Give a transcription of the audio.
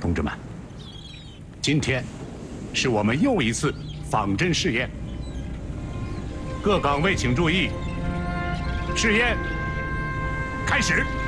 同志们，今天是我们又一次仿真试验。各岗位请注意，试验开始。